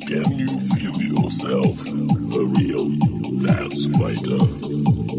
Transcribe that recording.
Can you feel yourself a real dance fighter?